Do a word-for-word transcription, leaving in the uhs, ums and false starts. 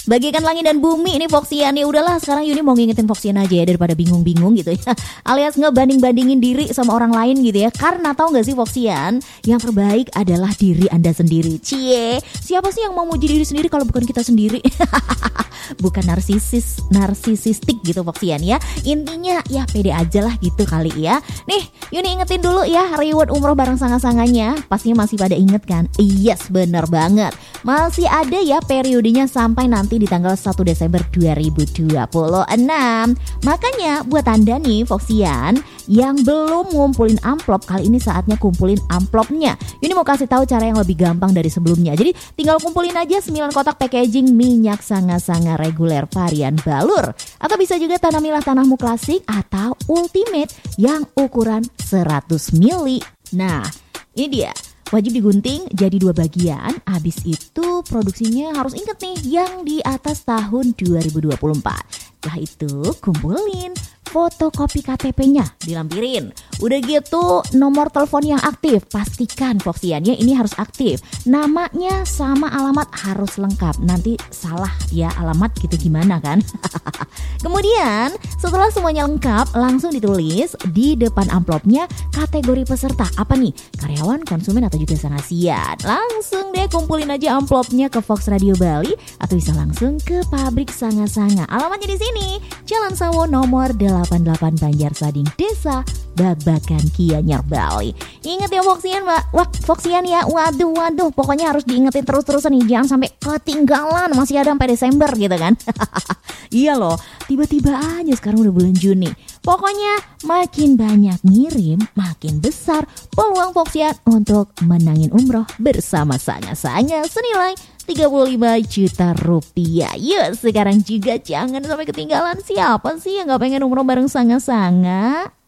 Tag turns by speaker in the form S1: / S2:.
S1: Bagaikan langit dan bumi ini Foxian. Ya udahlah, sekarang Yuni mau ngingetin Foxian aja ya, daripada bingung-bingung gitu ya. Alias ngebanding-bandingin diri sama orang lain gitu ya. Karena tahu gak sih Foxian, yang terbaik adalah diri Anda sendiri. Cie, siapa sih yang mau muji diri sendiri kalau bukan kita sendiri? Bukan narsisis, narsisistik gitu Foxian ya. Intinya ya pede aja lah gitu kali ya. Nih, Yuni ingetin dulu ya, reward umroh bareng sanga-sanganya. Pastinya masih pada inget kan? Yes, bener banget. Masih ada ya periodenya sampai nanti di tanggal satu Desember dua ribu dua puluh enam. Makanya buat Anda nih Foxian yang belum ngumpulin amplop, kali ini saatnya kumpulin amplopnya. Yuni mau kasih tahu cara yang lebih gampang dari sebelumnya. Jadi tinggal kumpulin aja sembilan kotak packaging minyak sanga-sanga reguler varian balur. Atau bisa juga tanamilah tanahmu klasik atau ultimate yang ukuran seratus mililiter. Nah, ini dia. Wajib digunting jadi dua bagian. Habis itu produksinya harus inget nih yang di atas tahun dua ribu dua puluh empat. Setelah itu kumpulin fotokopi K T P-nya, dilampirin. Udah gitu nomor telepon yang aktif, pastikan Foxiannya ini harus aktif. Namanya sama alamat harus lengkap. Nanti salah ya alamat gitu gimana kan? Kemudian setelah semuanya lengkap, langsung ditulis di depan amplopnya kategori peserta. Apa nih? Karyawan, konsumen, atau juga sangasian. Langsung deh kumpulin aja amplopnya ke Fox Radio Bali atau bisa langsung ke pabrik sanga-sanga. Alamatnya di sini, Jalan Sawo nomor delapan puluh delapan Banjarsading, Desa Babakan, Gianyar, Bali. Ingat ya Foxian, Mbak. Wah, Foxian ya. Waduh, waduh. Pokoknya harus diingetin terus-terusan nih. Jangan sampai ketinggalan. Masih ada sampai Desember gitu kan. Iya loh. Tiba-tiba aja sekarang udah bulan Juni. Pokoknya makin banyak ngirim, makin besar peluang Foxian untuk menangin umroh bersama sanga-sanga senilai tiga puluh lima juta rupiah. Yuk sekarang juga jangan sampai ketinggalan. Siapa sih yang gak pengen umroh bareng sanga-sanga?